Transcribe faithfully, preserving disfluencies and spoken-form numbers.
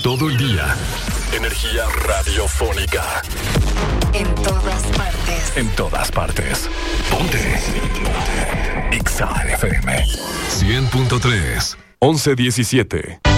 Todo el día. Energía radiofónica. En todas partes. En todas partes. Ponte. Ponte. Exa F M. cien punto tres. once diecisiete.